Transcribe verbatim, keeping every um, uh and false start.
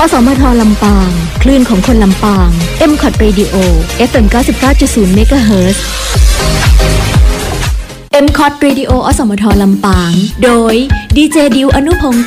อสมทลำปางคลื่นของคนลำปาง เอ็ม คอท Radio เอฟ เอ็ม เก้าสิบเก้าจุดศูนย์ เมกะเฮิรตซ์ เอ็ม คอท Radio อสมทลำปางโดยดีเจดิวอนุพงศ์